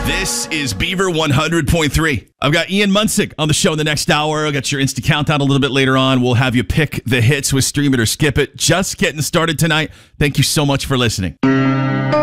This is Beaver 100.3. I've got Ian Munsick on the show in the next hour. I'll get your Insta Countdown a little bit later on. We'll have you pick the hits with Stream It or Skip It. Just getting started tonight. Thank you so much for listening.